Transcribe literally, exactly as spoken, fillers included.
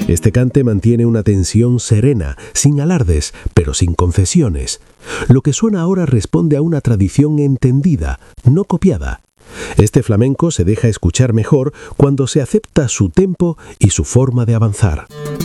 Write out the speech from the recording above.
Este cante mantiene una tensión serena, sin alardes, pero sin concesiones. Lo que suena ahora responde a una tradición entendida, no copiada. Este flamenco se deja escuchar mejor cuando se acepta su tempo y su forma de avanzar.